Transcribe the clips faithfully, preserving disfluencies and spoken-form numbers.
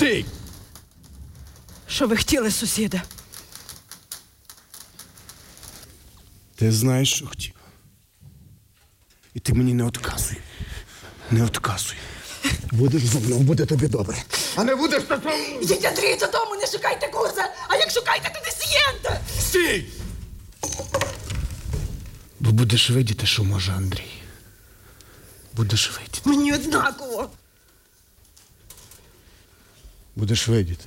Стій! Що ви хотіли, сусіда? Ти знаєш, що хотів. І ти мені не відказуй. Не відказуй. Будеш зо мною, буде тобі добре. А не будеш, то... Йдіть, Андрій, додому, не шукайте курса, а як шукайте, то дисієнта! Стій! Бо будеш видіти, що може Андрій. Будеш видіти. Мені однаково. Будеш видіти.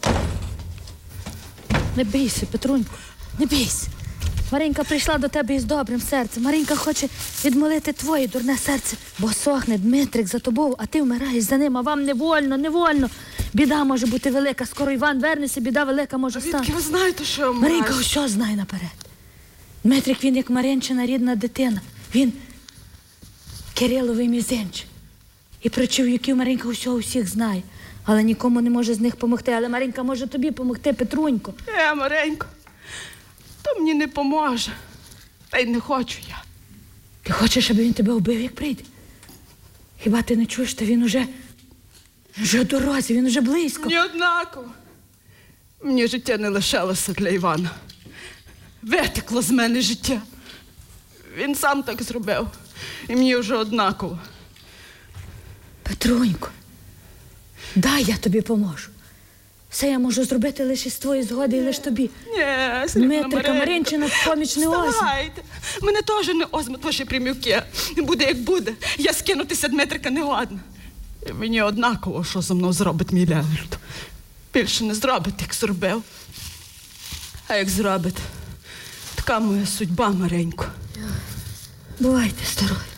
Не бійся, Петрунько, не бійся. Маринька прийшла до тебе із добрим серцем. Маринька хоче відмолити твоє дурне серце, бо сохне Дмитрик за тобою, а ти вмираєш за ним, а вам не вольно, не вольно. Біда може бути велика, скоро Іван вернеться, біда велика може стати. Звідки ви знаєте, що я Маринька вмираю? що знає наперед? Дмитрик, він як Маринчина рідна дитина. Він Кириловий мізинчик. І про чоловіків Маринька усього всіх знає. Але нікому не може з них помогти. Але Маринька може тобі помогти, Петрунько. Е, Маренько, то мені не поможе. Та й не хочу я. Ти хочеш, щоб він тебе вбив, як прийде? Хіба ти не чуєш, що він уже, вже в дорозі, він уже близько. Мені однаково. Мені життя не лишалося для Івана. Витекло з мене життя. Він сам так зробив. І мені вже однаково. Петрунько, дай я тобі поможу. Все я можу зробити лише з твоєї згоди і лише тобі. Ні, срібна Дмитрика, Маринчина поміч не озма. Вставайте. Мене теж не озмуть ваші примівки. Буде як буде. Я скинутися Дмитрика не годна. І мені однаково, що зо мною зробить мій Леонард. Більше не зробить, як зробив. А як зробить, така моя судьба, Маренько. Бувайте здорові.